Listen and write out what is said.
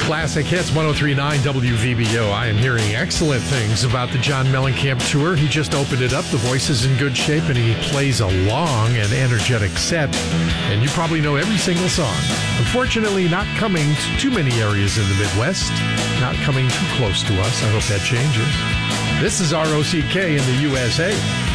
Classic Hits 103.9 WVBO. I am hearing excellent things about the John Mellencamp Tour. He just opened it up. The voice is in good shape, and he plays a long and energetic set. And you probably know every single song. Unfortunately, not coming to too many areas in the Midwest. Not coming too close to us. I hope that changes. This is ROCK in the USA.